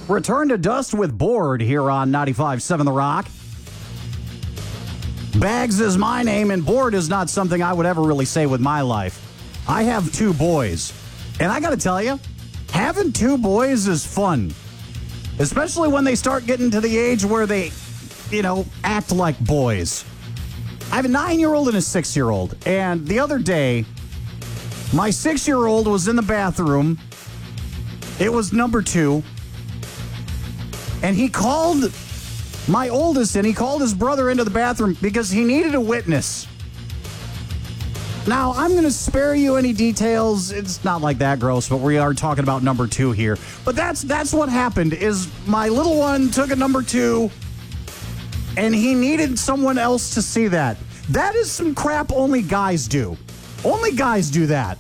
Return to dust with Bored here on 95.7 The Rock. Bags is my name, and bored is not something I would ever really say with my life. I have 2 boys, and I gotta tell you, having 2 boys is fun. Especially when they start getting to the age where they, act like boys. I have a 9-year-old and a 6-year-old, and the other day, my 6-year-old was in the bathroom. It was number 2, and he called my oldest in. He called his brother into the bathroom because he needed a witness. Now, I'm going to spare you any details. It's not like that gross, but we are talking about number 2 here. But that's what happened, is my little one took a number 2, and he needed someone else to see that. That is some crap only guys do. Only guys do that.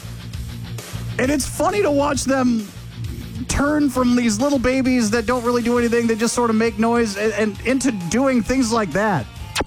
And it's funny to watch them turn from these little babies that don't really do anything, they just sort of make noise, and into doing things like that.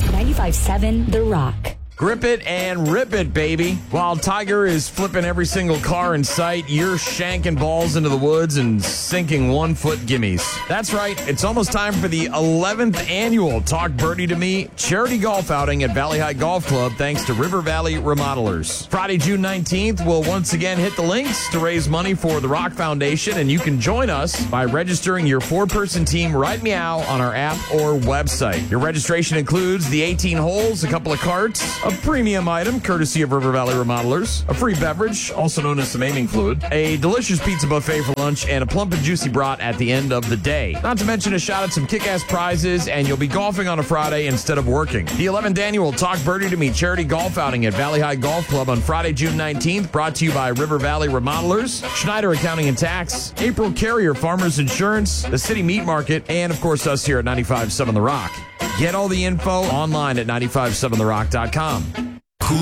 95.7 The Rock. Grip it and rip it, baby. While Tiger is flipping every single car in sight, you're shanking balls into the woods and sinking 1-foot gimmies. That's right. It's almost time for the 11th annual Talk Birdie to Me charity golf outing at Valley High Golf Club, thanks to River Valley Remodelers. Friday, June 19th, we'll once again hit the links to raise money for the Rock Foundation, and you can join us by registering your 4-person team right meow on our app or website. Your registration includes the 18 holes, a couple of carts, a premium item courtesy of River Valley Remodelers, a free beverage, also known as some aiming fluid, a delicious pizza buffet for lunch, and a plump and juicy brat at the end of the day. Not to mention a shot at some kick-ass prizes, and you'll be golfing on a Friday instead of working. The 11th annual Talk Birdie to Me charity golf outing at Valley High Golf Club on Friday, June 19th, brought to you by River Valley Remodelers, Schneider Accounting and Tax, April Carrier Farmers Insurance, the City Meat Market, and of course us here at 95.7 The Rock. Get all the info online at 957therock.com.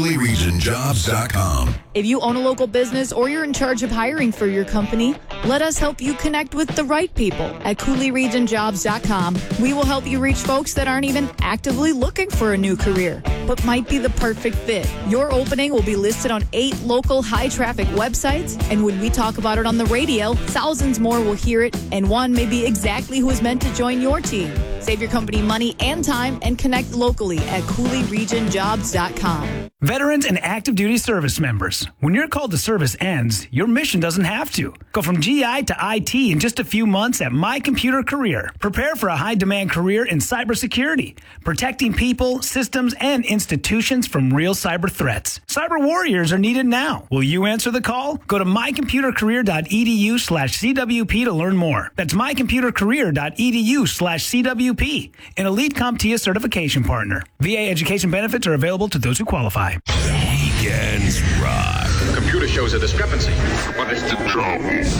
CooleyRegionJobs.com. If you own a local business or you're in charge of hiring for your company, let us help you connect with the right people at CooleyRegionJobs.com. We will help you reach folks that aren't even actively looking for a new career, but might be the perfect fit. Your opening will be listed on 8 local high-traffic websites, and when we talk about it on the radio, thousands more will hear it, and one may be exactly who is meant to join your team. Save your company money and time and connect locally at CooleyRegionJobs.com. Veterans and active duty service members, when your call to service ends, your mission doesn't have to. Go from GI to IT in just a few months at My Computer Career. Prepare for a high-demand career in cybersecurity, protecting people, systems, and institutions from real cyber threats. Cyber warriors are needed now. Will you answer the call? Go to mycomputercareer.edu/CWP to learn more. That's mycomputercareer.edu/CWP, an elite CompTIA certification partner. VA education benefits are available to those who qualify. Weekends Rock. The computer shows a discrepancy. What is the trouble?